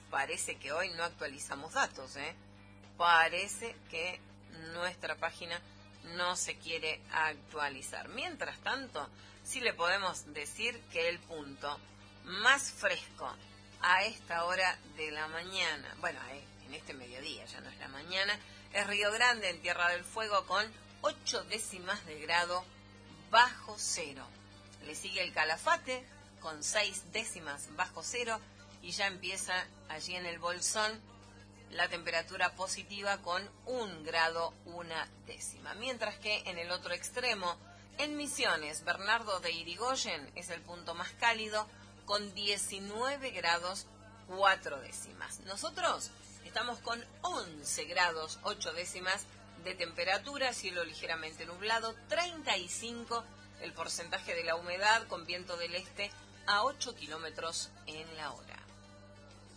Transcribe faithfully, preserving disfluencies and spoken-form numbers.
parece que hoy no actualizamos datos, ¿eh? Parece que nuestra página no se quiere actualizar. Mientras tanto, sí le podemos decir que el punto más fresco a esta hora de la mañana, bueno, en este mediodía, ya no es la mañana, es Río Grande, en Tierra del Fuego, con ocho décimas de grado bajo cero. Le sigue el Calafate, con seis décimas bajo cero, y ya empieza allí en el Bolsón la temperatura positiva con un grado una décima. Mientras que en el otro extremo, en Misiones, Bernardo de Irigoyen es el punto más cálido, con diecinueve grados cuatro décimas. Nosotros estamos con once grados ocho décimas de temperatura, cielo ligeramente nublado, treinta y cinco el porcentaje de la humedad, con viento del este a ocho kilómetros en la hora.